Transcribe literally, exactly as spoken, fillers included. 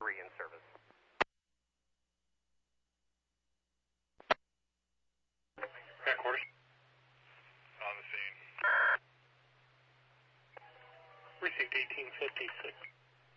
three in service. Headquarters. On the scene. Received eighteen fifty-six.